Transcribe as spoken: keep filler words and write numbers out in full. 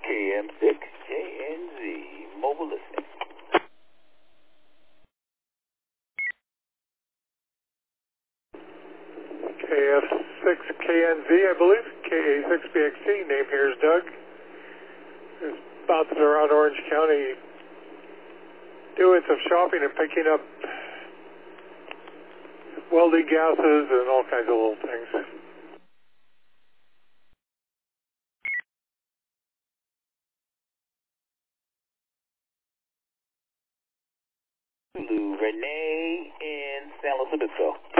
K M six J N Z, mobile listening. K F six K N Z, I believe. K A six B X C, name here is Doug. Just bouncing around Orange County, doing some shopping and picking up welding gases and all kinds of little things. Renee in San Luis Obispo.